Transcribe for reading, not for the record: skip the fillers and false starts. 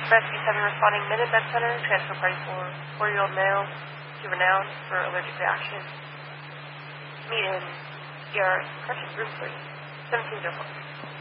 Rescue 7 responding Minutemen Center. Transfer party for 4-year-old male to Renown for allergic reaction. Meet in ER correction room 3. 1704.